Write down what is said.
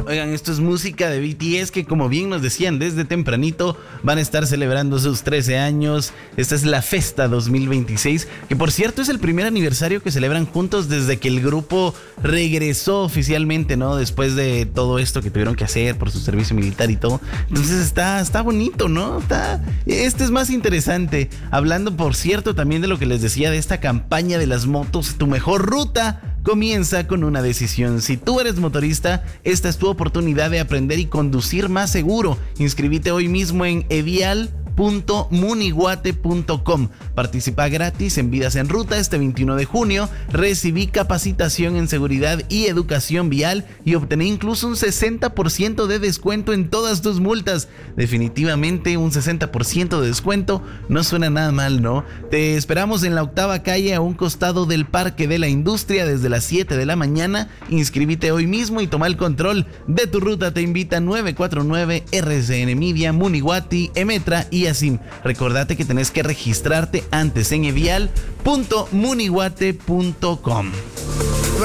Oigan, esto es música de BTS que, como bien nos decían desde tempranito, van a estar celebrando sus 13 años. Esta es la Festa 2026, que por cierto es el primer aniversario que celebran juntos desde que el grupo regresó oficialmente, ¿no? Después de todo esto que tuvieron que hacer por su servicio militar y todo. Entonces está bonito, ¿no? Este es más interesante. Hablando, por cierto, también de lo que les decía de esta campaña de las motos, tu mejor ruta comienza con una decisión. Si tú eres motorista, esta es tu oportunidad de aprender y conducir más seguro. Inscríbete hoy mismo en evial.muniguate.com. Participa gratis en Vidas en Ruta este 21 de junio. Recibí capacitación en seguridad y educación vial y obtené incluso un 60% de descuento en todas tus multas. Definitivamente un 60% de descuento no suena nada mal, ¿no? Te esperamos en la 8ª calle a un costado del Parque de la Industria desde las 7 de la mañana. Inscríbete hoy mismo y toma el control de tu ruta. Te invita 949 RCN Media, Muniguati, Emetra y Asim. Recordate que tenés que registrarte antes en evial.muniguate.com.